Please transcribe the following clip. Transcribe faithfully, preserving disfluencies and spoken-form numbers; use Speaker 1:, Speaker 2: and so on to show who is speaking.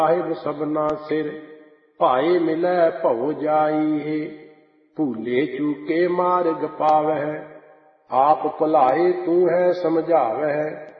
Speaker 1: ਸਾਹਿਬ ਸਭਨਾ ਸਿਰ, ਭਾਏ ਮਿਲੈ ਭਉ ਜਾਈਏ। ਭੂਲੇ ਚੂਕੇ ਮਾਰਗ ਪਾਵਹਿ, ਆਪ ਭੁਲਾਏ ਤੂੰ ਹੈ ਸਮਝਾਵਹਿ।